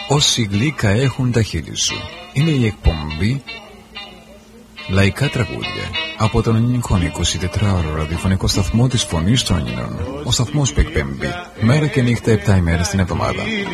Όση γλύκα έχουν τα χείλη σου. Είναι η εκπομπή Λαϊκά Τραγούδια από τον ελληνικό 24ωρο ραδιοφωνικό σταθμό της Φωνής των Ελλήνων. Ο σταθμός που εκπέμπει μέρα και νύχτα 7 ημέρες την εβδομάδα.